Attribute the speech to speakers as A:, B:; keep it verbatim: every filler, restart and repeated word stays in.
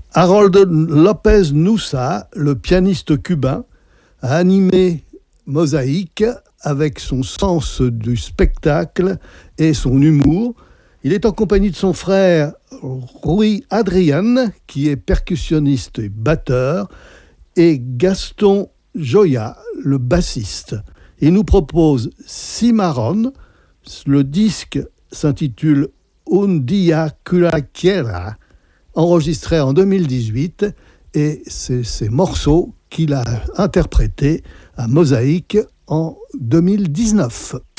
A: Harold Lopez Nussa, le pianiste cubain, a animé Mosaïque avec son sens du spectacle et son humour. Il est en compagnie de son frère Rui Adrian, qui est percussionniste et batteur, et Gaston Joya, le bassiste. Il nous propose Cimarron. Le disque s'intitule Un Dia Cualquiera, enregistré en deux mille dix-huit, et c'est ces morceaux qu'il a interprétés à Mosaïque en deux mille dix-neuf.